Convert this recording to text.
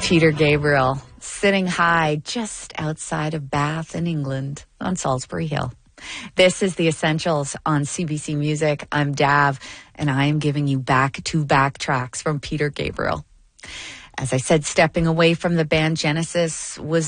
Peter Gabriel, sitting high just outside of Bath in England on Salisbury Hill. This is The Essentials on CBC Music. I'm Dav, and I am giving you back-to-back tracks from Peter Gabriel. As I said, stepping away from the band Genesis was